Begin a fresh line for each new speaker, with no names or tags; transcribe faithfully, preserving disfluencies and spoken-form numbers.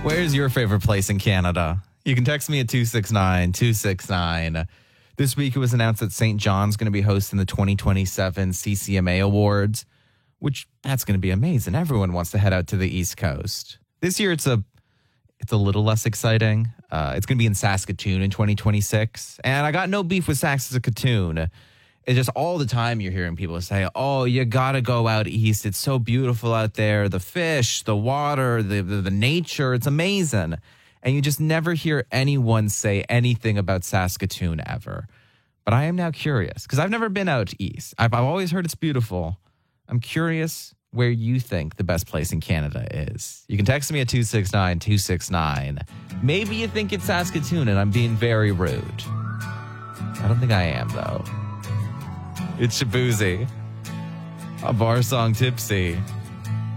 Where's your favorite place in Canada? You can text me at two six nine, two six nine. This week it was announced that Saint John's going to be hosting the twenty twenty-seven C C M A Awards, which that's going to be amazing. Everyone wants to head out to the East Coast. This year it's a it's a little less exciting. Uh, it's going to be in Saskatoon in twenty twenty-six. And I got no beef with Saskatoon. It's just all the time you're hearing people say, oh, you got to go out east. It's so beautiful out there. The fish, the water, the, the, the nature, it's amazing. And you just never hear anyone say anything about Saskatoon ever. But I am now curious because I've never been out east. I've, I've always heard it's beautiful. I'm curious where you think the best place in Canada is. You can text me at two six nine, two six nine. Maybe you think it's Saskatoon and I'm being very rude. I don't think I am, though. It's Shabuzi. A bar song tipsy.